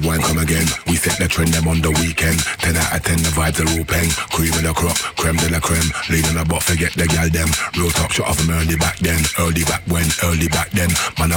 wine come again. We set the trend them on the weekend. 10 out of 10 the vibes are all peng. Cream in the crop, creme de la creme. Lean on the butt, forget the gal them. Real top shot off them early back then. Early back when, early back then. Man I